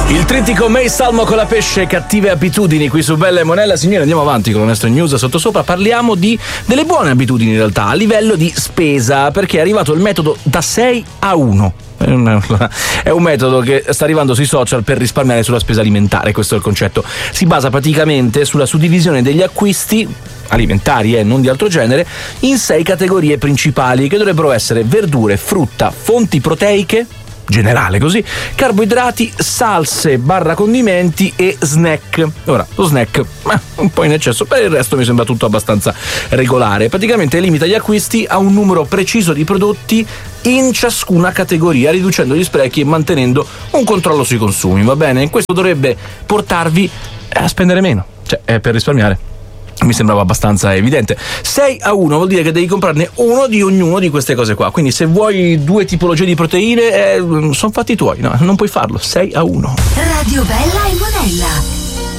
Il trittico May Salmo con la pesce, cattive abitudini qui su Bella e Monella. Signori, andiamo avanti con le nostre news sottosopra. Parliamo delle buone abitudini in realtà a livello di spesa, perché è arrivato il metodo da 6 a 1. È un metodo che sta arrivando sui social per risparmiare sulla spesa alimentare. Questo è il concetto. Si basa praticamente sulla suddivisione degli acquisti alimentari e non di altro genere in 6 categorie principali, che dovrebbero essere verdure, frutta, fonti proteiche generale così, carboidrati, salse / condimenti e snack. Ora, lo snack un po' in eccesso, per il resto mi sembra tutto abbastanza regolare. Praticamente limita gli acquisti a un numero preciso di prodotti in ciascuna categoria, riducendo gli sprechi e mantenendo un controllo sui consumi, va bene? Questo dovrebbe portarvi a spendere meno, cioè per risparmiare. Mi sembrava abbastanza evidente. 6 a 1 vuol dire che devi comprarne uno di ognuno di queste cose qua. Quindi se vuoi 2 tipologie di proteine, sono fatti tuoi, no? Non puoi farlo. 6 a 1. Radio Bella e Monella.